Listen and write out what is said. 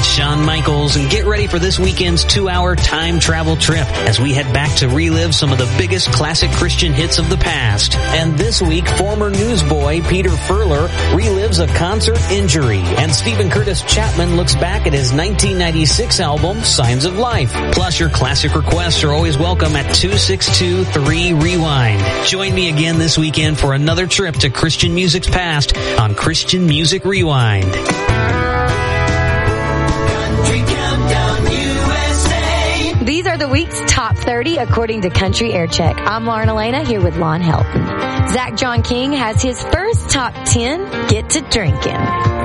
it's Shawn Michaels, and get ready for this weekend's 2-hour time travel trip as we head back to relive some of the biggest classic Christian hits of the past. And this week, former newsboy Peter Furler relives a concert injury, and Stephen Curtis Chapman looks back at his 1996 album, Signs of Life. Plus, your classic requests are always welcome at 262-3-REWIND. Join me again this weekend for another trip to Christian music's past on Christian Music Rewind. These are the week's top 30 according to Country Air Check. I'm Lauren Elena here with Lon Helton. Zach John King has his first top 10, Get to Drinking.